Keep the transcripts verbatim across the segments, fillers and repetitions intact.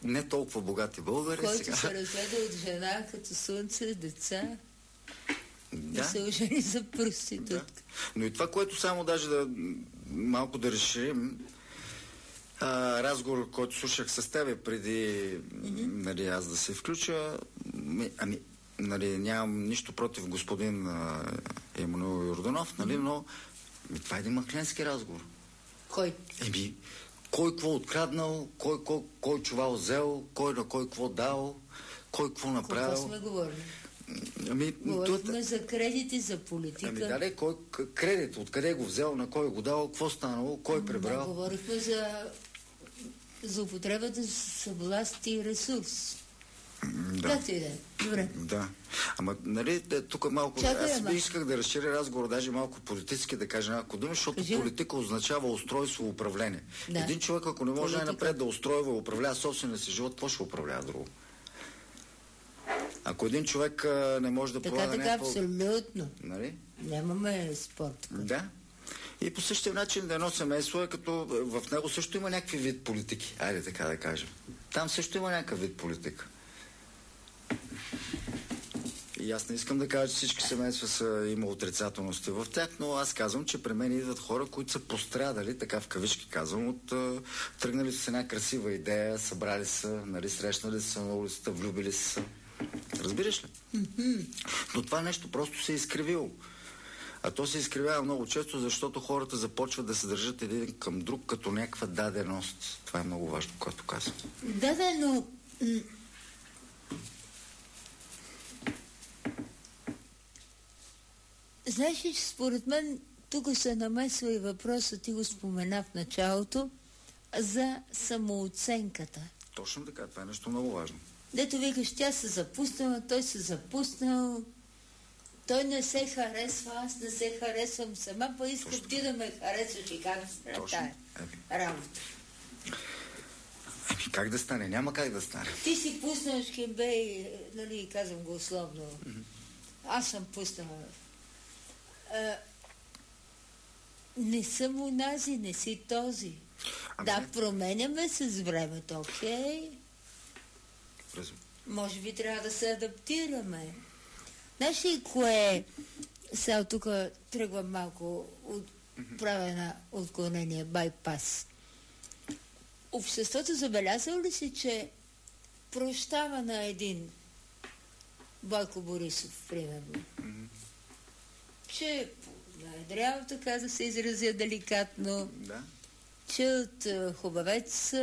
не толкова богати българи. Който сега... се разведе от жена като слънце, деца, да. да се ожени за проститутка. Да. Но и това, което само даже да малко да разширим, а, разговор, който слушах с тебе преди mm-hmm. нали, аз да се включа, ами, нали, нямам нищо против господин а, Емануил Йорданов, нали, mm-hmm. но ми, това е един махленски разговор. Кой? Еми, кой какво откраднал, кой, кой, кой чувал взел, кой на кой какво дал, кой какво направил. Какво сме говорили? Ами, говорихме това... за кредити, за политика. Ами дале, кой кредит, откъде го взел, на кой го дал, какво станало, кой прибрал. Да, говорихме за за употребата с власт и ресурс. Да. Както и да е. Добре. Да. Ама, нали, тук малко... Чакай, аз би исках да разширя разговор, даже малко политически да кажа няколко думи, защото Кажи. политика означава устройство, управление. Да. Един човек, ако не може най-напред да устройва, управлява собствения си живот, какво ще управлява друго? Ако един човек а, не може да така, полага... Така, така, абсолютно. Нали? Нямаме спорт. Да. И по същия начин да едно семейство е като в него също има някакви вид политики. Айде така да кажем. Там също има някакъв вид политика. И аз не искам да кажа, че всички семейства са има отрицателности в тях, но аз казвам, че при мен идват хора, които са пострадали, така в кавички казвам, от uh, тръгнали с една красива идея, събрали са, нали, срещнали са на улицата, влюбили са. Разбираш ли? Mm-hmm. Но това нещо просто се е изкривило. А то се изкривява много често, защото хората започват да се държат един към друг като някаква даденост. Това е много важно, което казвам. Да, да, но... Знаеш ли, че според мен тук се намесва и въпросът, ти го спомена в началото, за самооценката. Точно така, това е нещо много важно. Дето викаш, тя се запуснала, той се запуснал, той не се харесва, аз не се харесвам сама, па искам Точно. Ти да ме харесваш и как да стане тая работа. Ами как да стане? Няма как да стане. Ти си пуснал шкембей, нали, казвам го условно. Mm-hmm. Аз съм пуснала. А, не съм унази, не си този. Ами... Да, променяме се с времето, окей? Okay? Може би трябва да се адаптираме. Знаеш ли кое? Сега тук тръгвам малко от правена отклонение, байпас. Обществото забелязало ли си, че прощава на един Бойко Борисов, примерно? Mm-hmm. Че наедрял, така да се изразя деликатно, да. Че от uh, хубавец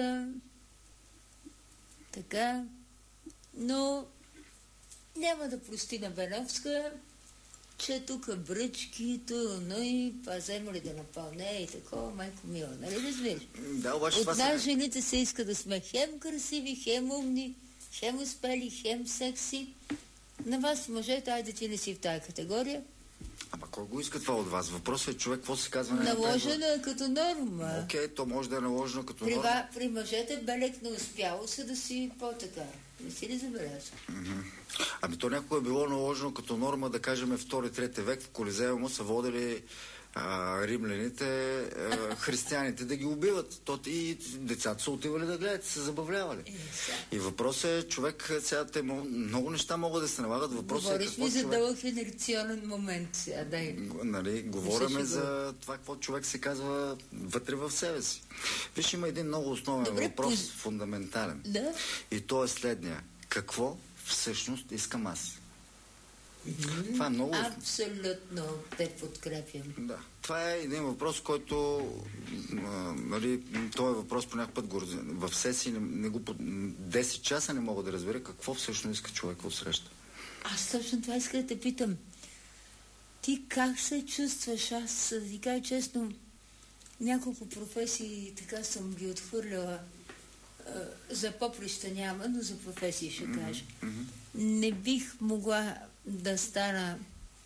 така, но няма да прости на Беновска, че тук бръчки, но и па взема ли да напълне и такова, майко мила, нали разбираш? Да, обаче от това нас се... жените се иска да сме хем красиви, хем умни, хем успели, хем секси. На вас, мъжете, айде ти не си в тая категория. Ама кой го иска това от вас? Въпросът е човек, какво се казва? Наложено е като норма. Окей, okay, то може да е наложено като при норма. При мъжете белек не успяло се да си по-така. Не си ли забеляза? Mm-hmm. Ами то някога е било наложено като норма, да кажем, втори-трети век в Колизеума са водили а, римляните, а, християните да ги убиват. То и децата са отивали да гледат, се забавлявали. Е, и въпросът е, човек, сега те много неща могат да се налагат. Въпросът Говориш е какво ми за човек... дълъг енерционен момент сега, дай. Нали, говориме за това, какво човек се казва вътре в себе си. Виж, има един много основен Добре, въпрос, пуз... фундаментален. Да? И то е следния. Какво всъщност искам аз? Mm-hmm. Това е много... Абсолютно те подкрепям. Да. Това е един въпрос, който а, нали, този въпрос по някакъв път го в сесии не, не го, десет часа не мога да разбера какво всъщност иска човек от среща. Аз точно това иска да те питам. Ти как се чувстваш? Аз да ти кажа честно, няколко професии така съм ги отхвърляла. За поприща няма, но за професии ще кажа. Mm-hmm. Не бих могла да стана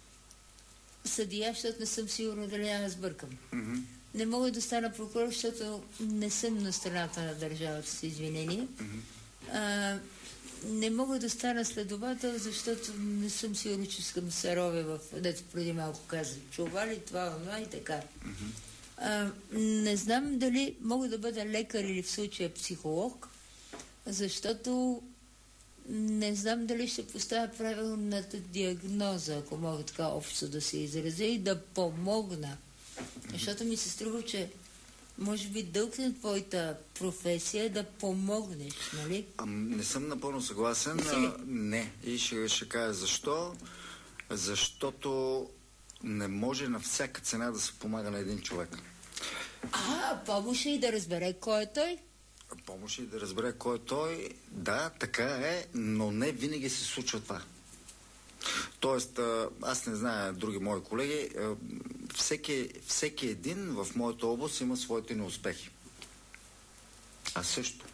съдия, защото не съм сигурна дали няма сбъркам. Mm-hmm. Не мога да стана прокурор, защото не съм на страната на държавата, с извинение. Mm-hmm. А, не мога да стана следовател, защото не съм сигурна, че искам да се ровя в... Дето преди малко казах, чували това, това и така. Mm-hmm. А, не знам дали мога да бъда лекар или в случая психолог, защото не знам дали ще поставя правилната диагноза, ако мога така общо да се изразя, и да помогна. Защото ми се струва, че може би дълг на твоята професия е да помогнеш, нали? А, не съм напълно съгласен. А, не. И ще, ще кажа защо. Защото не може на всяка цена да се помага на един човек. А, помощ и да разбере кой е той? Помощ и да разбере кой е той, да, така е, но не винаги се случва това. Тоест, аз не зная други мои колеги, всеки, всеки един в моята област има своите неуспехи. Аз също.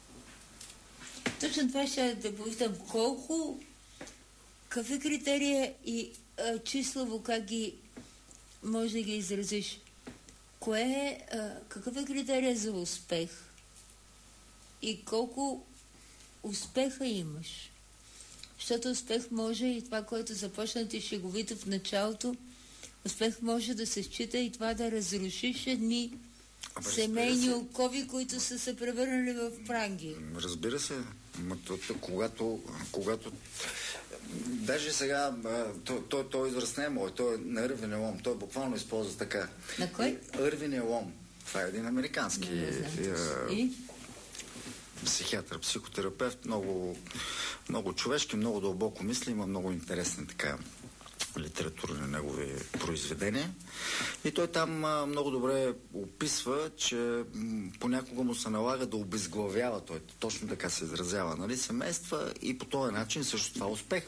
Точно това ще да попитам. Колко, какви критерия и а, числово как ги може да ги изразиш? Кое е, а, какъв е критерия за успех? И колко успеха имаш? Защото успех може и това, което започна ти шеговито в началото, успех може да се счита и това да разрушиш едни Абе, семейни окови, които са се превърнали в пранги. Разбира се. Когато, когато даже сега той, той, той израз не е мой, той е на Ирвин Елом, той буквално използва така. На кой? Ирвин Елом. Това е един американски не, не е, психиатър, психотерапевт, много, много човешки, много дълбоко мисли, има много интересна така литература на негови произведения. И той там а, много добре описва, че м, понякога му се налага да обезглавява, той точно така се изразява, нали, семейства, и по този начин също това е успех.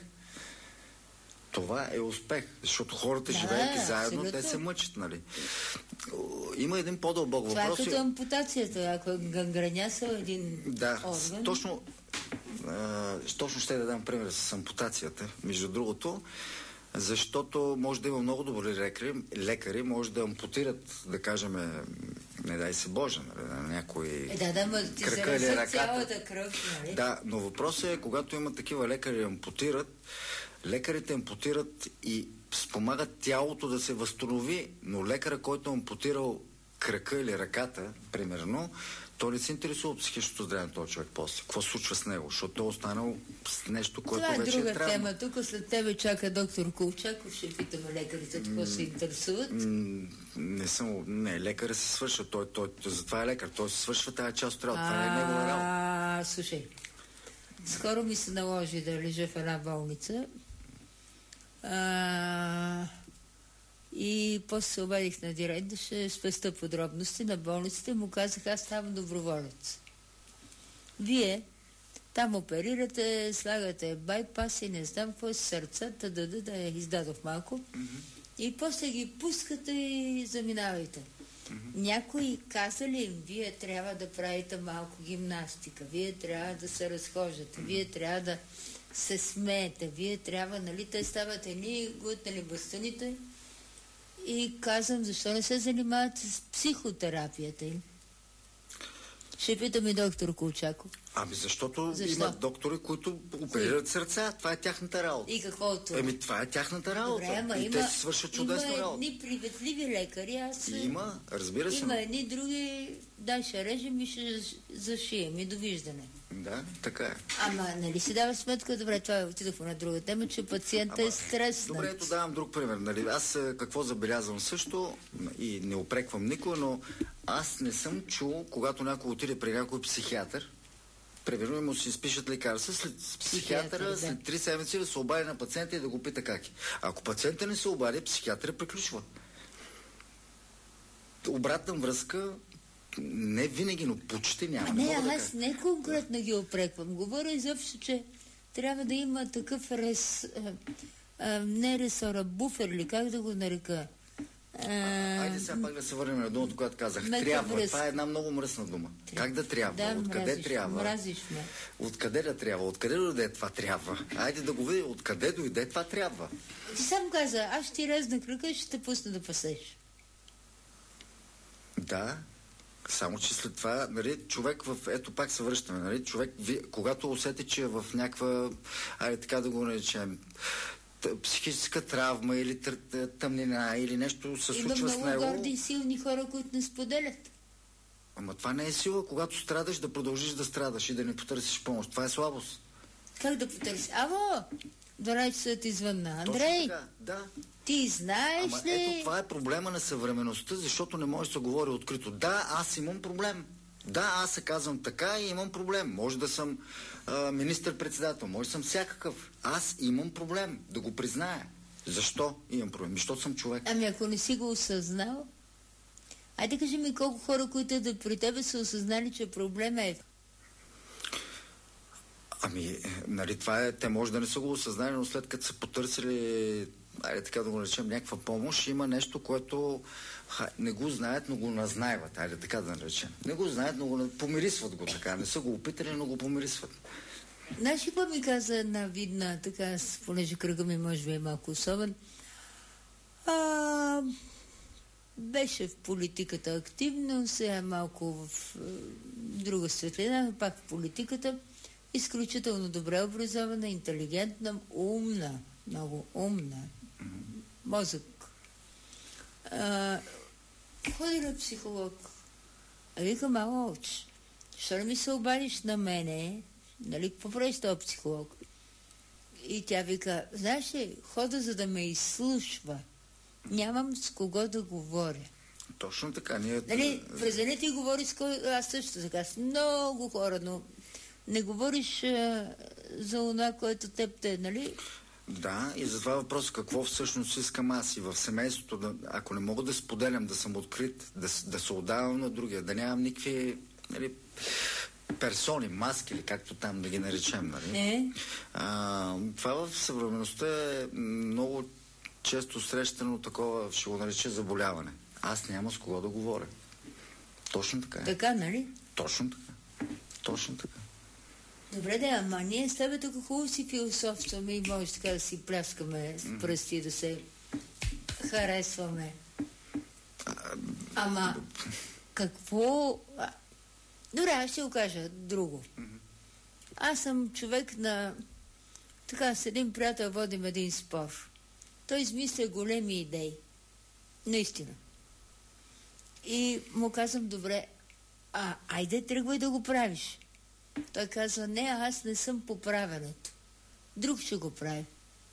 Това е успех, защото хората, да, живеейки заедно, абсолютно. Те се мъчат, нали. Има един по-дълбок въпрос. Това е като ампутацията, ако гангренясал един да, орган. Точно, а, точно ще да дам пример с ампутацията, между другото, защото може да има много добри лекари, лекари може да ампутират, да кажем, не дай се Боже, нали, на някой е, да, да, ма, ти крака или ръката. Цялата кръв, нали? Да, но въпросът е, когато има такива лекари ампутират, лекарите ампутират и спомагат тялото да се възстанови, но лекара, който е ампутирал крака или ръката, примерно, той не се интересува от психичното здраве на този човек после. Какво се случва с него? Защото той е останал с нещо, което това е вече е друга трябва. тема. Тук след тебе чака доктор Колчаков. Ще питаме лекарите, какво се интересуват. Не съм... Не, лекаря се свършва. Той, той, той, затова е лекар. Той се свършва тази част от работа. Това е негова работа. А, слушай. Скоро ми се наложи да лежа в една болница. А... И после се обадих на директор, ще спеста подробности на болниците, му казах, аз ставам доброволец. Вие там оперирате, слагате байпаси, не знам какво е с сърцата, да, да, да, я издадох малко. Mm-hmm. И после ги пускате и заминавайте. Mm-hmm. Някои казали им, вие трябва да правите малко гимнастика, вие трябва да се разхождате, mm-hmm. вие трябва да се смеете, вие трябва, нали, те стават едни гутнали бастуните. И казвам, защо не се занимават с психотерапията им? Ще питам и доктор Колчаков. Ами защото защо? Има доктори, които оперират сърца. Това е тяхната работа. И каквото? Еми това е тяхната работа. Добре, ама и има, те си свършат чудесна има работа. Има едни приветливи лекари. Аз... Има, разбира се. Има едни други, да, ще режем и ще зашием и довиждане. Да, така е. Ама нали си дава сметка, добре, това отидохме на друга тема, че пациентът е стреснат. Добре, ето давам друг пример. Нали? Аз какво забелязвам също и не упреквам никой, но аз не съм чул, когато някой отиде при някой психиатър, примерно му си изпишат лекарства, след психиатъра, да. След три седмици да се обади на пациента и да го пита как е. Ако пациента не се обади, психиатъра приключва. Обратна връзка не винаги, но почти няма. А не, не аз да не конкретно ги опреквам. Говоря изобщо, че трябва да има такъв рес... А, а, не ресора, буфер ли, как да го нарека? А, айде сега пак да се върнем на думата, която казах. Трябва. Връзка. Това е една много мръсна дума. Трябва. Как да трябва? Да, Откъде мразиш, трябва? Мразиш ме. Откъде да трябва? Откъде дойде това трябва? Айде да го видим. Откъде дойде това трябва? Ти сам каза, аз ще ти резна кръка и ще те пусна да пасеш. Да. Само че след това, нали, човек в... Ето пак се връщаме, нали, човек, ви, когато усети, че е в някаква, айде така да го наречем, психическа травма или тъмнина, или нещо се случва с него... Има много горди и силни хора, които не споделят. Ама това не е сила, когато страдаш, да продължиш да страдаш и да не потърсиш помощ. Това е слабост. Как да потърсиш? Аво! Дванайсет извънна. Андрей, да. Ти знаеш Ама ли? Ето това е проблема на съвременността, защото не може да се говори открито. Да, аз имам проблем. Да, аз се казвам така и имам проблем. Може да съм а, министър-председател, може да съм всякакъв. Аз имам проблем, да го призная. Защо имам проблем? Защото съм човек. Ами ако не си го осъзнал, айде кажи ми колко хора, които да при тебе са осъзнали, че проблема е. Ами, нали, това е, те може да не са го осъзнали, но след като са потърсили, айде така да го наречем, някаква помощ, има нещо, което ха, не го знаят, но го назнайват, айде така да наречем. Не го знаят, но го помирисват го така. Не са го опитали, но го помирисват. Знаеш ли какво ми каза една видна, така, понеже кръга ми може би е малко особен, а, беше в политиката активно, сега малко в е, друга светлина, но пак в политиката, изключително добре образована, интелигентна, умна, много умна, мозък. А, ходи на психолог. А вика, мало оч, що не ми се обадиш на мене, нали, какво правиш този психолог? И тя вика, знаеш ли, хода за да ме изслушва. Нямам с кого да говоря. Точно така. Ние... Нали, през деня ти говори с кой... Аз също така с много хора, но не говориш а, за това, което теб те, нали? Да, и затова въпрос какво всъщност искам аз и в семейството, да, ако не мога да споделям, да съм открит, да, да се отдавам на другия, да нямам никакви, нали, персони, маски или както там да ги наречем, нали? Не. А, това в съвременността е много често срещано такова, ще го нарече, заболяване. Аз няма с кого да говоря. Точно така е. Така, нали? Точно така. Точно така. Добре, да, ама ние с тебе тук хубаво си философстваме и може така да си пляскаме с пръсти, да се харесваме. Ама какво... А, добре, аз ще го кажа друго. Аз съм човек на... Така, с един приятел водим един спор. Той измисля големи идеи. Наистина. И му казвам, добре, а, айде тръгвай да го правиш. Той казва, не, аз не съм по правенето. Друг ще го прави.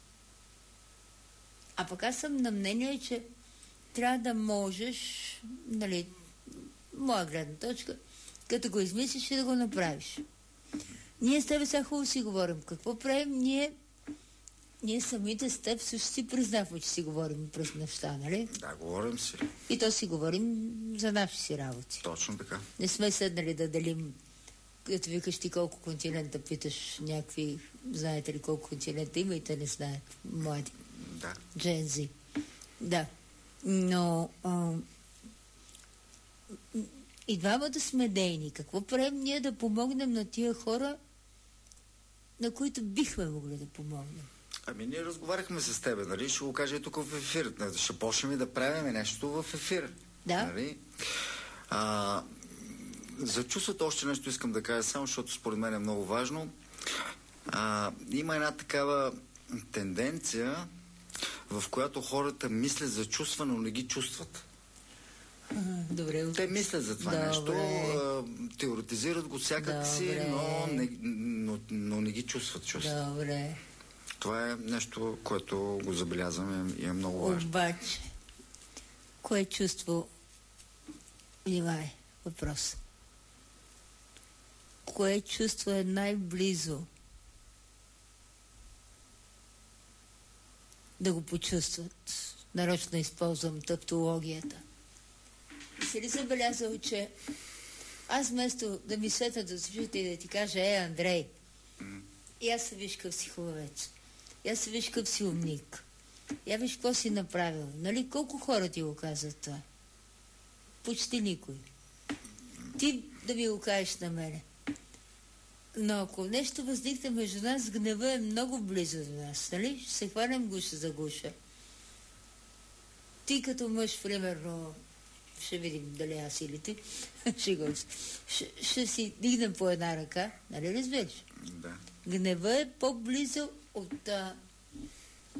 А пък аз съм на мнение, че трябва да можеш, нали, моя гледна точка, като го измислиш и да го направиш. Ние с тебе сега хубаво си говорим. Какво правим? Ние, ние самите с теб също си признаваме, че си говорим през неща, нали? Да, говорим си. И то си говорим за наши си работи. Точно така. Не сме седнали да делим, като викаш ти колко континента, питаш някакви, знаете ли колко континента има и те не знаят, млади. Да. Джензи. Да. Но а, и двамата сме дейни. Какво правим ние да помогнем на тия хора, на които бихме могли да помогнем? Ами ние разговаряхме с тебе, нали? Ще го кажа и тук в ефир. Ще почнем да правим нещо в ефир. Да. Нали? А, за чувството още нещо искам да кажа само, защото според мен е много важно. А, има една такава тенденция, в която хората мислят за чувства, но не ги чувстват. Добре. Те мислят за това Добре. нещо, а, теоретизират го всякак си, но не, но, но не ги чувстват чувства. Добре. Това е нещо, което го забелязваме и е много важно. Обаче, кое чувство, внимай, въпрос. Кое чувство е най-близо да го почувстват? Нарочно използвам тавтологията. И си ли забелязал, че аз вместо да ми светна да слушате и да ти кажа, е, Андрей, и аз се виж къв си хубавец, и аз се виж къв си умник, я виж какво си направил. Нали, колко хора ти го казват това? Почти никой. Ти да ми го кажеш на мене. Но ако нещо възникне между нас, гнева е много близо до нас, нали? Ще се хванем гуша за гуша. Ти като мъж, примерно, ще видим дали аз или ти, ще, го, ще, ще си дигнем по една ръка, нали разбираш? Да. Гнева е по-близо от, а,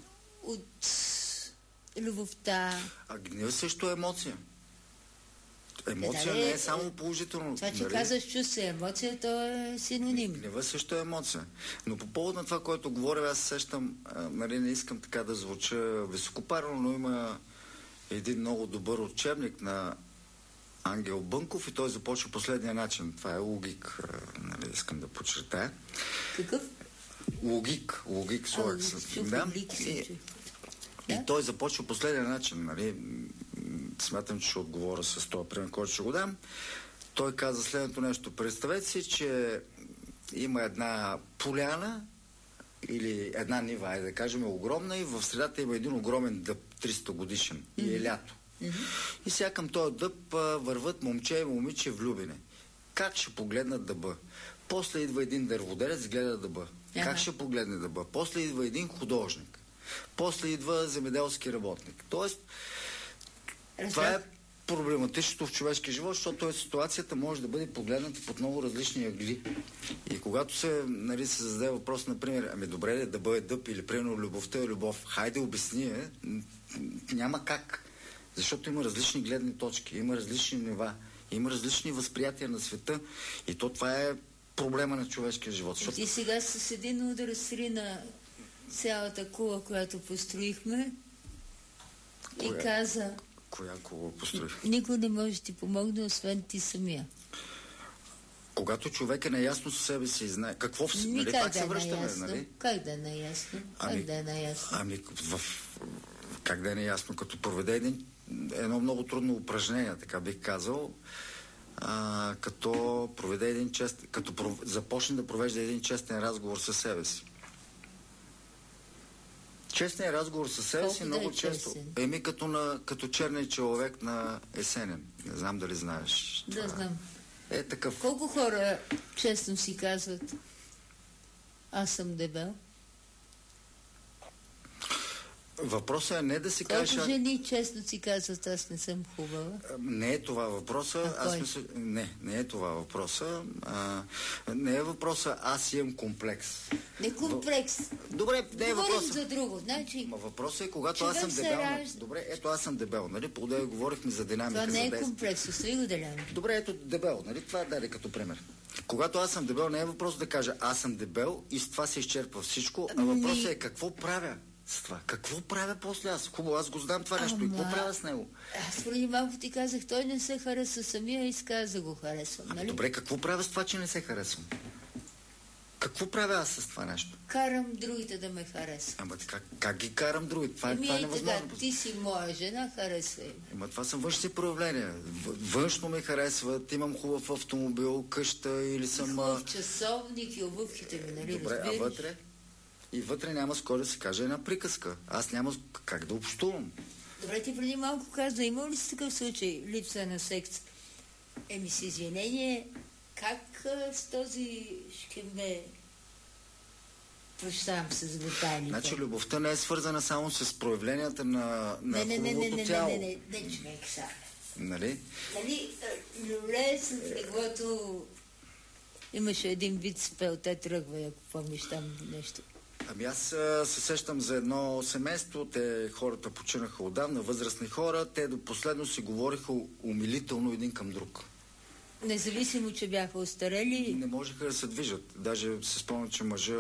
от любовта. А гнев също е емоция. Емоция да, не е само положително. Това, че нали? казваш чувство и емоция, то е синоним. Гнева също е емоция. Но по повод на това, което говоря, аз сещам, а, нали, не искам така да звуча високопарно, но има един много добър учебник на Ангел Бънков и той започва последния начин. Това е логик, а, нали, искам да подчертая. Какъв? Логик, логик, слоек. Да. И, и да? той започва последния начин, нали. Смятам, че ще отговоря с този пример, който ще го дам. Той каза следното нещо. Представете си, че има една поляна или една нива, айде да кажем, огромна и в средата има един огромен дъб, триста годишен. Mm-hmm. И е лято. Mm-hmm. И сега към този дъб а, върват момче и момиче влюбени. Как ще погледнат дъба? После идва един дърводелец, гледа дъба. Ага. Как ще погледне дъба? После идва един художник. После идва земеделски работник. Тоест, това е проблематичното в човешкия живот, защото ситуацията може да бъде погледната под много различни ъгли. И когато се, нали, се зададе въпрос, например, ами добре ли да бъде дъб или примерно любовта е любов, хайде обясни е, няма как. Защото има различни гледни точки, има различни нива, има различни възприятия на света и то това е проблема на човешкия живот. Защото... И сега с един удар срина цялата кула, която построихме. Коя? И каза... Коя кула построих? Никой не може да ти помогне, освен ти самия. Когато човек е наясно със себе си и знае какво в... Нали, нали, как пак да се е връщаме, наясно? нали? Как да е наясно? Ами, как да е наясно? Ами, в... как да е наясно? Като проведе един, едно много трудно упражнение, така бих казал, а, като проведе един чест... като пров... започне да провежда един честен разговор със себе си. Честният разговор със себе си много е често. Еми като, на, като черния човек на Есенен. Не знам дали знаеш. Да, това. Знам. Е такъв. Колко хора честно си казват: аз съм дебел? Въпросът е не да си кажеш... Колко жени честно си казват: аз не съм хубава? Не е това въпроса. А аз мисля... Не, не е това въпроса. А, не е въпроса аз имам комплекс. Не комплекс. Добре, не е въпроса. Говорим за друго. Значи... Ма въпросът е, когато аз съм дебел... Ражда... Добре, ето аз съм дебел, нали? По-дея говорихме за динамика. Това не е за комплекс, остави го Делян. Добре, ето дебел, нали? Това даде като пример. Когато аз съм дебел, не е въпрос да кажа аз съм дебел и с това се изчерпва всичко, а въпросът е какво правя с това. Какво правя после аз? Хубаво, аз го знам това нещо. Ама... и какво правя с него? Аз преди малко ти казах, той не се хареса самия и изказа да го харесвам, нали? Добре, какво правя с това, че не се харесвам? Какво правя аз с това нещо? Карам другите да ме харесват. Ама как, как ги карам другите? Това, Еми, това е невъзможно. Така, ти си моя жена, харесва им. Ама това са външни проявления. Външно ме харесват, имам хубав автомобил, къща или съм... Хубав часовник и обувките ми, нали? Добре, разбираш? а вътре? И вътре няма с кой да се каже една приказка. Аз няма как да общувам. Добре, ти преди малко каза, има ли си такъв случай липса на секс? Еми с извинение, как а, с този ще ме прощавам с детайлите? Значи любовта не е свързана само с проявленията на, на не, не, хубавото не, тяло. Не, не, не, не, не, човек са. Нали? Нали, люле с леглото имаше един вид спел, те тръгва, ако помниш там нещо. Ами аз се сещам за едно семейство, те хората починаха отдавна, възрастни хора, те до последно си говориха умилително един към друг. Независимо, че бяха остарели? Не можеха да се движат. Даже се спомня, че мъжа...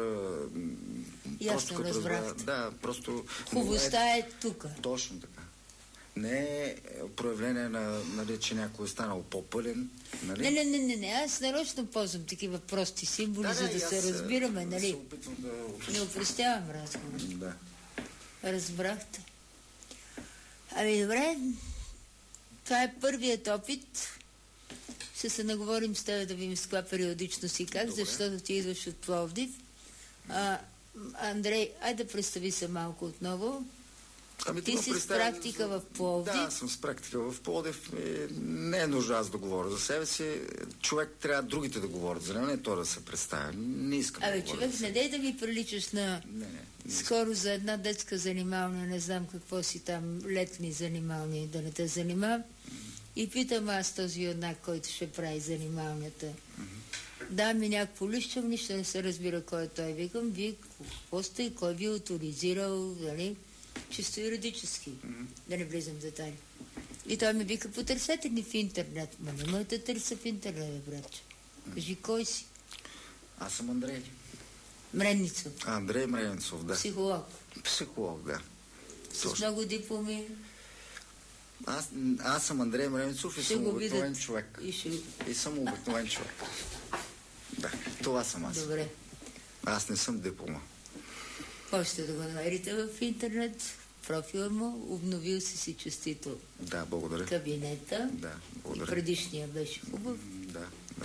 Ясно разбрахте. Да, просто... Хубостта е, е тук. Точно така. Не е проявление на, нали, че някой е станал по-пълен. Нали? Не, не, не, не, не. Аз нарочно ползвам такива прости символи, да, за да, да се разбираме, нали? Се опитвам да... Не опростявам разговор. Да. Разбрахте. Ами добре, това е първият опит. Ще се наговорим с теб да видим с каква периодичност и как, добре, защото ти идваш от Пловдив. А, Андрей, айде да представи се малко отново. Ами, ти си с практика в Пловдив. Да, съм с практика в Пловдив. Не е нужда аз да говоря за себе си. Човек трябва другите да говорят за него, не то да се представя. Не искам Абе, да човек, да не дай да ми приличаш на... Не, не, не скоро за една детска занималния, не знам какво си там, летни занималния, да не те занимавам. Mm-hmm. И питам аз този юнак, който ще прави занималнията. Mm-hmm. Да, ми някакво лищам, нищо не се разбира кой е той. Викам, вие какво сте и кой ви е авторизирал, нали? Чисто юридически, mm-hmm, да не влизам в детайли. И той ми вика, потърсете ни в интернет. Ма не ме да търся в интернет, братче. Кажи, кой си? Аз съм Андрей. Мренницов. Андрей Мренницов, да. Психолог. Психолог, да. С Точно. много дипломи. Аз, аз съм Андрей Мренницов и Ще съм го обикновен видят. човек. И, ще... И съм обикновен човек. Да, това съм аз. Добре. Аз не съм диплома. Можете да го намерите в интернет, профила му, обновил си си честито Да, благодаря. кабинета. Да, благодаря. И предишния беше хубав. Да, да.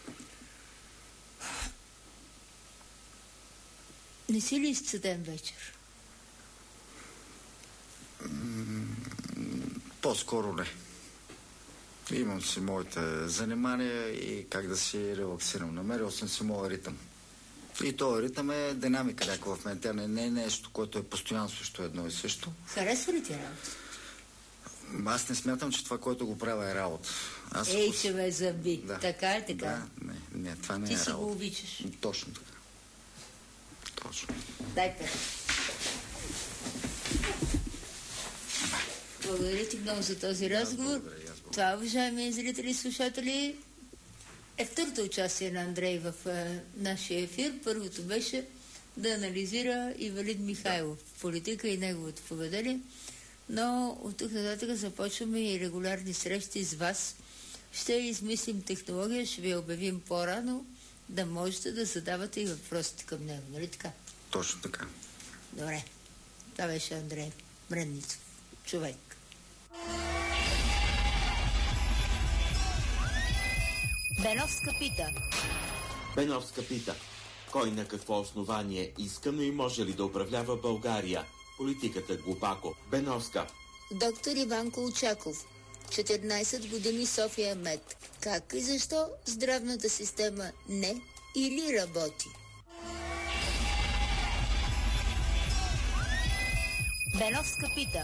Не си ли изцеден вечер? По-скоро не. Имам си моите занимания и как да си релаксирам. Намерил съм си моя ритъм. И този ритъм е динамика някаква в мен. Тя не, не е нещо, което е постоянно също едно и също. Харесва ли ти работа? Аз не смятам, че това, което го правя, е работа. Аз Ей, пос... че ме заби. Да. Така е, така. Да, не, не, това не Ти е си работа. го обичаш. Точно така. Точно. Дай пет. Благодаря ти много за този разговор. Това, уважаеми зрители и слушатели, е второто участие на Андрей в е, нашия ефир. Първото беше да анализира Ивелин Михайлов, политика и неговото поведение. Но от тук нататък започваме и регулярни срещи с вас. Ще измислим технология, ще ви обявим по-рано, да можете да задавате и въпросите към него. Нали така? Точно така. Добре. Това беше Андрей Мренницов. Човек. Беновска пита. Беновска пита. Кой на какво основание искано и може ли да управлява България? Политиката глупако. Беновска. Доктор Иван Колчаков. четиринайсет години София Мед. Как и защо здравната система не или работи? Беновска пита.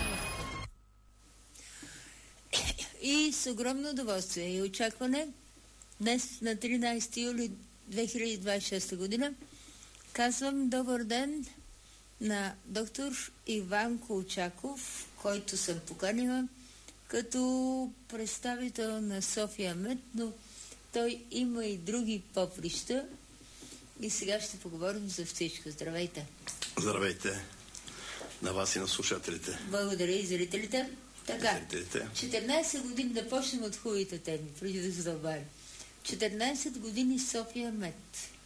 И с огромно удоволствие и очакване днес на тринайсети юли две хиляди двайсет и шеста година казвам добър ден на доктор Иван Колчаков, който съм поканила като представител на София Мед, но той има и други поприща и сега ще поговорим за всичко. Здравейте! Здравейте на вас и на слушателите. Благодаря и зрителите. Така, Зрителите. четиринайсет години, да почнем от хубавите теми, преди да се задълбавим. четиринайсет години София Мед.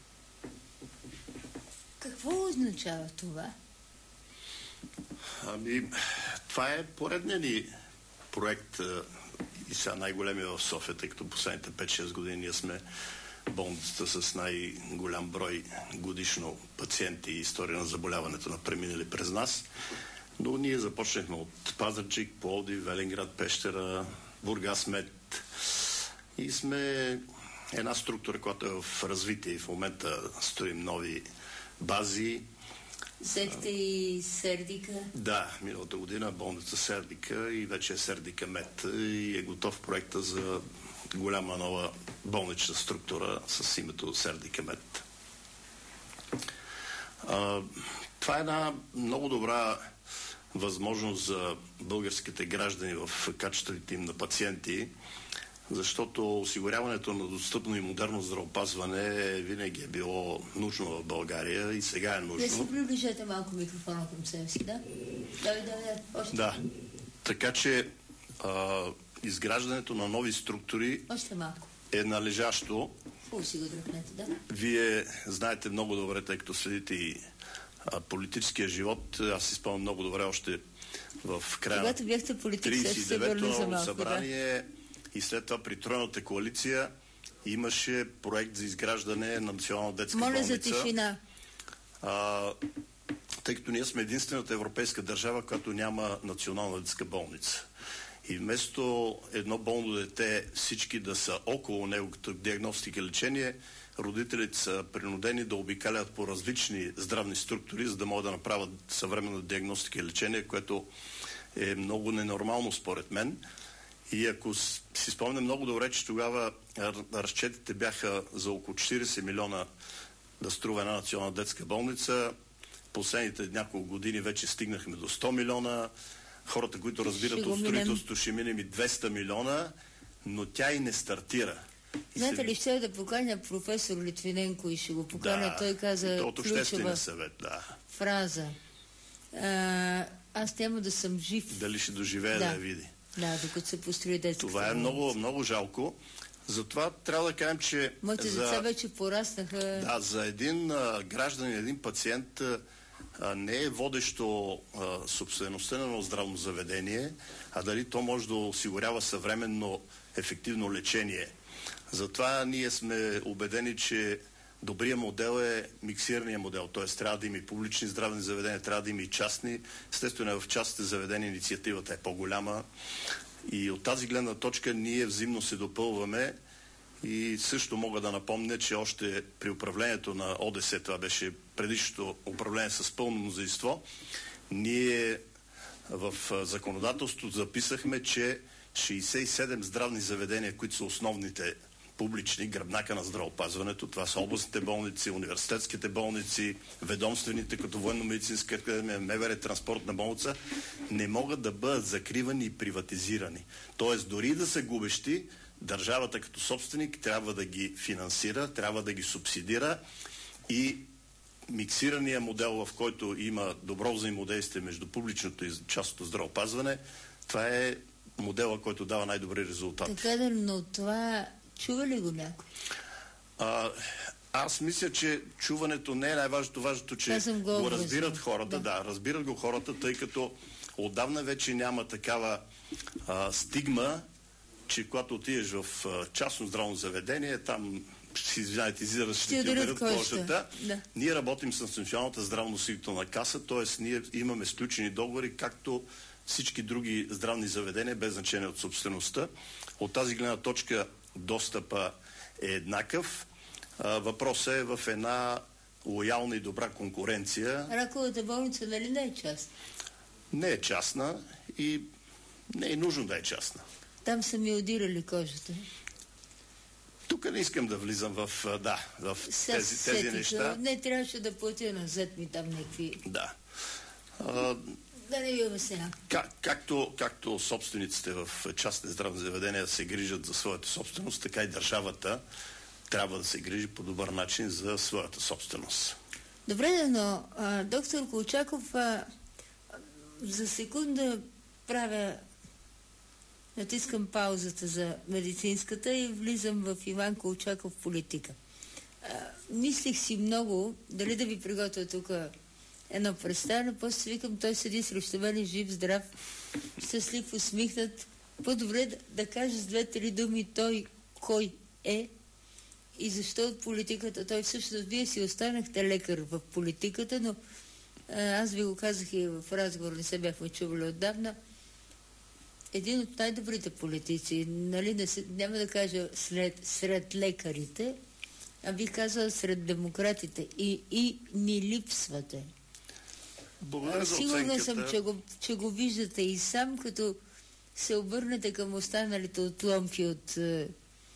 Какво означава това? Ами, това е поредният ни проект и сега най-големия в София, тъй като последните пет-шест години ние сме болницата с най-голям брой годишно пациенти и история на заболяването на преминали през нас. Но ние започнахме от Пазарджик, Пловдив, Велинград, Пещера, Бургас, Мед и сме една структура, която е в развитие и в момента строим нови бази. Взехте и Сердика? Да, миналата година болница Сердика и вече е Сердика Мед и е готов проекта за голяма нова болнична структура с името Сердика Мед. А, това е една много добра възможност за българските граждани в качеството им на пациенти, защото осигуряването на достъпно и модерно здравеопазване винаги е било нужно в България и сега е нужно. Не си приближете малко микрофона към себе си, да? Да, да, да. Още. Да. Така че а, изграждането на нови структури Още малко. е належащо. Хубаво си го дръпнете, да? Вие знаете много добре, тъй като следите и а, политическия живот. Аз си спомням много добре още в края Когато бяхте политик, трийсет и девето за малко, събрание да. И след това при тройната коалиция имаше проект за изграждане на национална детска Моля болница. за тишина. А, тъй като ние сме единствената европейска държава, която няма национална детска болница. И вместо едно болно дете всички да са около него като диагностика и лечение, родителите са принудени да обикалят по различни здравни структури, за да могат да направят съвременна диагностика и лечение, което е много ненормално според мен. И ако си спомня много добре, че тогава разчетите бяха за около четирийсет милиона да струва една национална детска болница, последните няколко години вече стигнахме до сто милиона, хората, които разбират от строителството, ще минем и двеста милиона, но тя и не стартира. Знаете ли, ще да поканя професор Литвиненко и ще го поканя. Да, той каза от обществения съвет, да. Фраза. А, аз няма да съм жив. Дали ще доживее да, да я види. Да, докато се построи детската. Това е много, много жалко. Затова трябва да кажем, че... Моите за... деца вече пораснаха. Да, за един а, гражданин, един пациент а, не е водещо а, собствеността на едно здравно заведение, а дали то може да осигурява съвременно ефективно лечение. Затова ние сме убедени, че добрият модел е миксирания модел, т.е. трябва да има и публични здравни заведения, трябва да има и частни. Естествено, в частните заведения инициативата е по-голяма и от тази гледна точка ние взаимно се допълваме и също мога да напомня, че още при управлението на ОДС, това беше предишното управление с пълно мнозинство, ние в законодателството записахме, че шейсет и седем здравни заведения, които са основните публични, гръбнака на здравеопазването, това са областните болници, университетските болници, ведомствените, като военно-медицинска академия, МВР, транспортна болница, не могат да бъдат закривани и приватизирани. Тоест, дори да са губещи, държавата като собственик трябва да ги финансира, трябва да ги субсидира и миксирания модел, в който има добро взаимодействие между публичното и частното здравеопазване, това е модела, който дава най-добри резултати. Така да, но това чува ли го някой? А, аз мисля, че чуването не е най-важното. Важното, че го, го разбират хората. Да. да, разбират го хората, тъй като отдавна вече няма такава а, стигма, че когато отидеш в а, частно здравно заведение, там ще извиняйте, изираш, ще ти ударят кожата. Да. Ние работим с Националната здравноосигурителна каса, т.е. ние имаме сключени договори, както всички други здравни заведения, без значение от собствеността. От тази гледна точка достъпа е еднакъв. Въпросът е в една лоялна и добра конкуренция. Раковата болница дали не е частна? Не е частна и не е нужно да е частна. Там са ми удирали кожата. Тук не искам да влизам в, да, в тези, тези неща. Не трябваше да платя назад ми там някакви... Да. Да не ви обясня. Как, както, както собствениците в частни здравни заведения се грижат за своята собственост, така и държавата трябва да се грижи по добър начин за своята собственост. Добре, но а, доктор Колчаков, а, за секунда правя, натискам паузата за медицинската и влизам в Иван Колчаков политика. А, мислих си много, дали да ви приготвя тук едно представяне, после си викам, той седи срещу мен, жив, здрав, щастлив, усмихнат. По-добре да, да каже с две-три думи той кой е и защо от политиката. Той всъщност, вие си останахте лекар в политиката, но а, аз ви го казах и в разговор, не се бяхме чували отдавна. Един от най-добрите политици, нали, не се, няма да кажа сред, сред лекарите, а би казала сред демократите. И, и ни липсвате. Благодаря за Сигурна оценката. съм, че го, че го виждате и сам, като се обърнете към останалите отломки от е,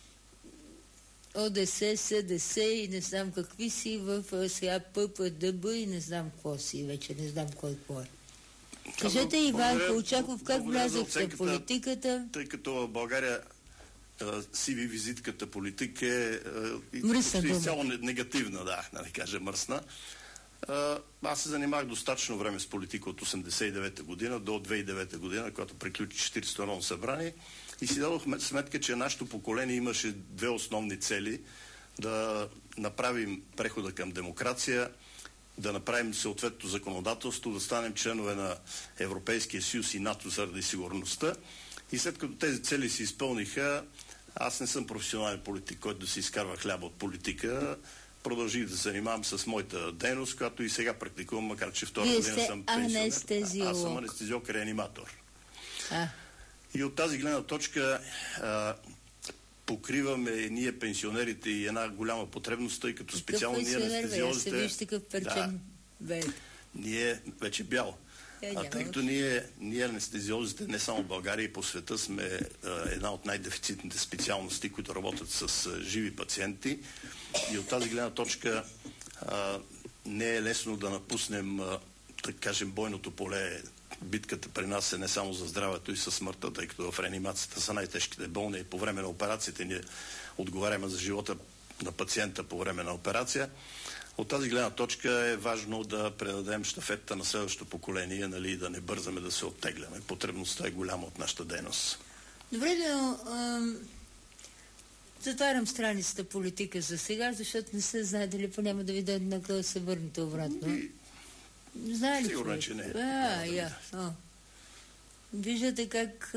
ОДС, СДС и не знам какви си в е, сега ППДБ и не знам какво си, вече не знам кой какво е. Кажете, Иван Колчаков, как влязохте в политиката? Тъй като в България си ви визитката политика е изцяло негативна, да, да не кажа мръсна. Аз се занимавах достатъчно време с политика от осемдесет и девета година до две хиляди и девета година, когато приключи четиридесетото народно събрание и си дадох сметка, че нашето поколение имаше две основни цели: да направим прехода към демокрация, да направим съответното законодателство, да станем членове на Европейския съюз и НАТО заради сигурността. И след като тези цели се изпълниха, аз не съм професионален политик, който да си изкарва хляба от политика. Продължих да се занимавам с моята дейност, която и сега практикувам, макар че втора година съм пенсионер. Аз съм анестезиолог-реаниматор. А. И от тази гледна точка а, покриваме ние пенсионерите и една голяма потребност, тъй като специално ние анестезиолозите... Бе, вижте какъв перчен. Да, ние вече бял. Е, а тъй като ние, ние анестезиолозите не само в България и по света сме а, една от най-дефицитните специалности, които работят с а, живи пациенти. И от тази гледна точка а, не е лесно да напуснем, а, да кажем, бойното поле битката при нас е не само за здравето и със смъртта, тъй като в реанимацията са най-тежките болни и по време на операциите ние отговаряме за живота на пациента по време на операция. От тази гледна точка е важно да предадем щафетата на следващото поколение, нали, да не бързаме да се оттегляме. Потребността е голяма от нашата дейност. Добре, но ам, затварям страницата политика за сега, защото не се знае дали по няма да ви дойде на къде се върнете обратно. И... Знае ли? Сигурно, че не. А, я. О. Виждате как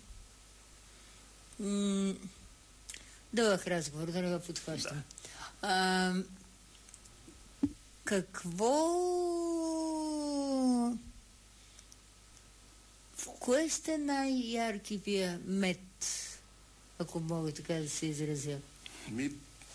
м- дълъг разговор, да не го подхващам. Да. А, какво... В кое сте най-ярки вие мед, ако мога така да се изразя? Ми...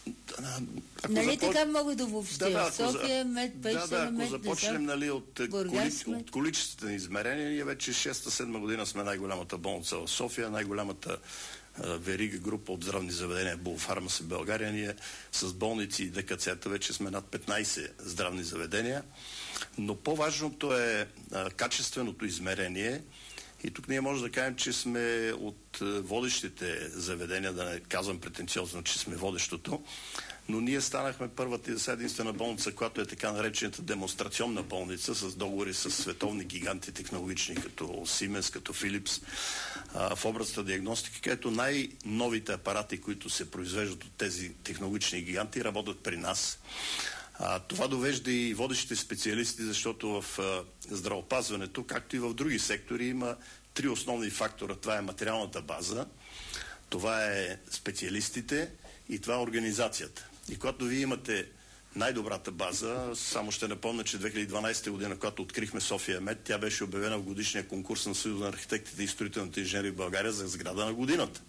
Нали започ... така мога да обобщя? Да, да, София мед, Пещера да, да, ако мед, започнем да, нали, от, коли... от количествени измерения, ние вече шеста-седма година сме най-голямата болница в София, най-голямата а, верига група от здравни заведения Булфармас в България. Ние с болници и ДКЦ-та вече сме над петнайсет здравни заведения, но по-важното е а, качественото измерение. И тук ние може да кажем, че сме от водещите заведения, да не казвам претенциозно, че сме водещото, но ние станахме първата и единствена болница, която е така наречената демонстрационна болница, с договори с световни гиганти технологични, като Siemens, като Philips, в областта диагностика, където най-новите апарати, които се произвеждат от тези технологични гиганти, работят при нас. А, това довежда и водещите специалисти, защото в а, здравеопазването, както и в други сектори, има три основни фактора. Това е материалната база, това е специалистите и това е организацията. И когато вие имате най-добрата база, само ще напомня, че две хиляди и дванайсета година, когато открихме София Мед, тя беше обявена в годишния конкурс на Съюза на архитектите и строителните инженери в България за сграда на годината.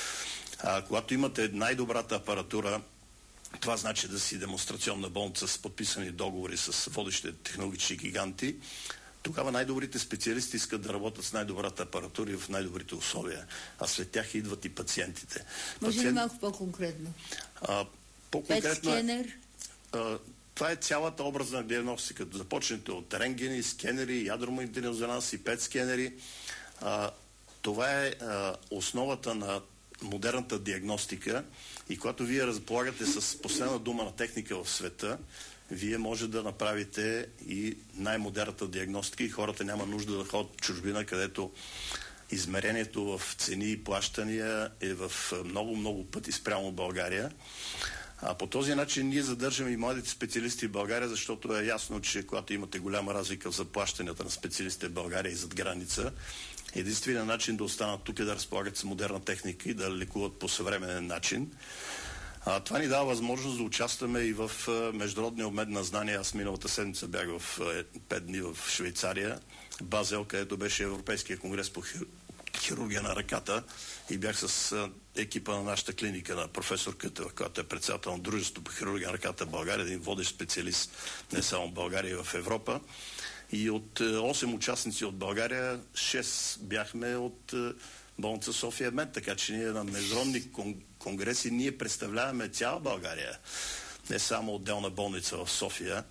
А, когато имате най-добрата апаратура, това значи да си демонстрационна болница с подписани договори с водещите технологични гиганти. Тогава най-добрите специалисти искат да работят с най-добрата апаратура и в най-добрите условия. А след тях идват и пациентите. Може Пациент... ли малко по-конкретно? А, по-конкретно скенер? А, това е цялата образна диагностика. Започнете от рентгени, скенери, ядромагнетен резонанс и пет скенери. А, това е а, основата на модерната диагностика и когато вие разполагате с последна дума на техника в света, вие може да направите и най-модерната диагностика и хората няма нужда да ходят в чужбина, където измерението в цени и плащания е в много-много пъти спрямо България. А по този начин ние задържаме и младите специалисти в България, защото е ясно, че когато имате голяма разлика в заплащанията на специалистите в България и зад граница, единственият начин да останат тук е да разполагат с модерна техника и да лекуват по съвременен начин. А, това ни дава възможност да участваме и в а, международния обмен на знания. Аз миналата седмица бях в пет дни в Швейцария, Базел, където беше Европейския конгрес по хир... хирургия на ръката и бях с а, екипа на нашата клиника на професор Кътева, която е председател на Дружеството по хирургия на ръката в България, един водещ специалист не само в България, и в Европа. И от осем участници от България, шест бяхме от болница София Мед, така че ние на международни конгреси ние представляваме цяла България, не само отделна болница в София.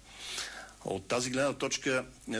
От тази гледна точка е,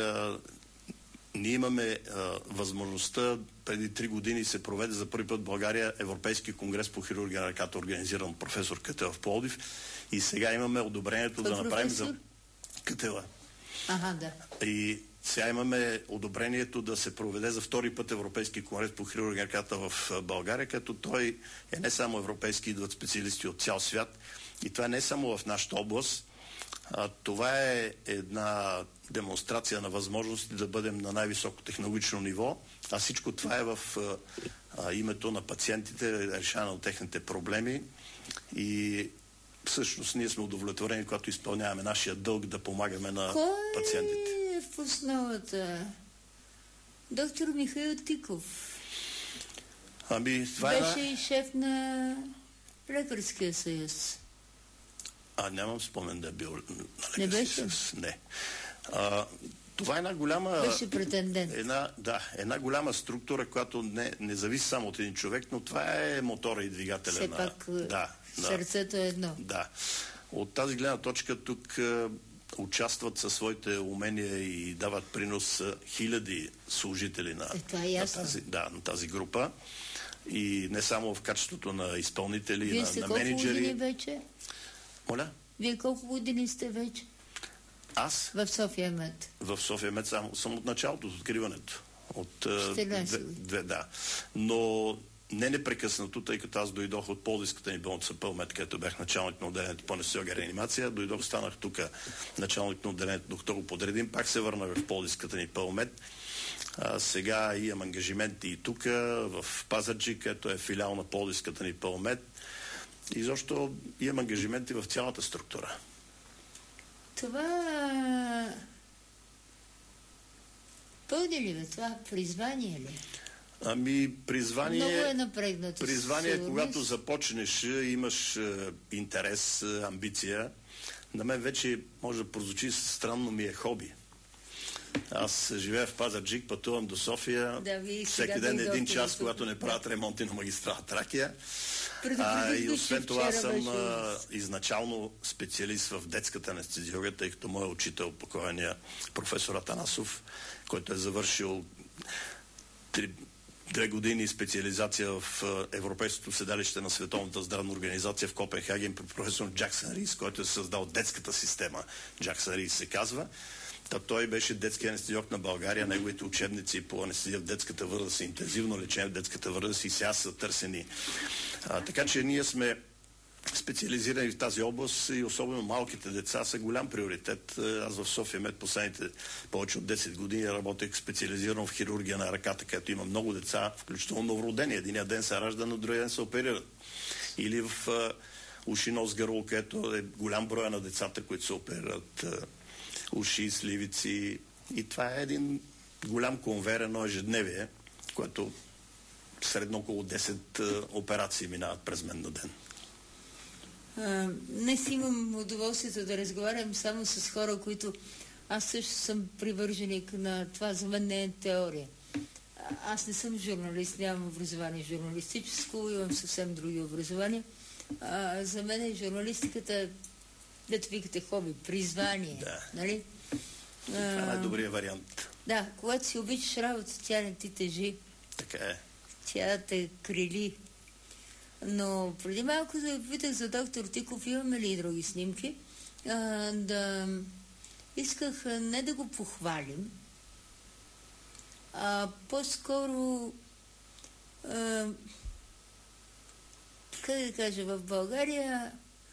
ние имаме е, възможността, преди три години се проведе за първи път в България Европейски конгрес по хирургия на ръката, организиран от професор Кътева в Пловдив, и сега имаме одобрението да направим за Кътева. Ага, да. И сега имаме одобрението да се проведе за втори път Европейски конгрес по хирургия на ръката в България, като той е не само европейски, идват специалисти от цял свят. И това е не само в нашата област, а това е една демонстрация на възможности да бъдем на най-високо технологично ниво, а всичко това е в а, името на пациентите, решаване на техните проблеми, и всъщност ние сме удовлетворени, когато изпълняваме нашия дълг да помагаме на Кой пациентите. Кой е в основата? Доктор Михаил Тиков. Ами, това беше е... и шеф на Лекарския съюз. А, нямам спомен да е бил на Лекарския Не беше? съюз. Не. А, това е една голяма... Беше претендент. Една, да, една голяма структура, която не, не зависи само от един човек, но това е мотора и двигателя Все на... пак да, сърцето е едно. Да. От тази гледна точка тук участват със своите умения и дават принос хиляди служители на, е, на, тази, да, на тази група. И не само в качеството на изпълнители, Вие на, сте на колко менеджери. години вече? Моля? Вие колко години сте вече? Аз? В София Мед. В София Мед само, съм от началото, от откриването. От две, две, да. Но не непрекъснато, тъй като аз дойдох от Пловдивската ни болница Пълмет, където бях началник на отделението по анестезиология и реанимация. Дойдох, станах тук началник на отделението, докато го подредим. Пак се върнах в Пловдивската ни Пълмет. А, сега имам ангажименти и тук, в Пазарджик, където е филиал на Пловдивската ни Пълмет. И защо имам ангажименти в цялата структура. Това... Пълни ли бе? Това призвание ли? Ами, призвание... Много е напрегнато. Призвание, когато започнеш, имаш е, интерес, е, амбиция. На мен вече може да прозвучи странно, ми е хоби. Аз живея в Пазарджик, пътувам до София. Да, всеки ден един час, да, когато не правят ремонти на магистрала Тракия. А, и освен това съм беше... а, изначално специалист в детската анестезиология, тъй като моят учител, покойния професор Атанасов, който е завършил три, две години специализация в Европейското седалище на Световната здравна организация в Копенхаген при професор Джаксън Рис, който е създал детската система. Джаксън Рис се казва. Та той беше детски анестезиолог на България. Неговите учебници по анестезия в детската възраст, интензивно лечение в детската възраст и сега са търсени. А, така че ние сме специализирани в тази област и особено малките деца са голям приоритет. Аз в София Мед последните повече от десет години работех специализирано в хирургия на ръката, където има много деца, включително новородени. Единия ден се ражда, но другия ден се оперират. Или в а, уши, нос, гърло, където е голям брой на децата, които се оперират. А, уши, сливици. И това е един голям конвейер, едно ежедневие, което средно около десет а, операции минават през мен на ден. А, днес имам удоволствието да разговарям само с хора, които аз също съм привърженик на това. За мен не е теория. Аз не съм журналист, нямам образование журналистическо, имам съвсем други образования. А, за мен е журналистиката, дето викате хоби, призвание. Да. Нали? Това е най-добрият вариант. Да, когато си обичаш работа, тя не ти тежи. Така е. Тя те крили. Но преди малко да питах за доктор Тиков, имаме ли и други снимки, а, да исках не да го похвалим, а по-скоро а, как да кажа, в България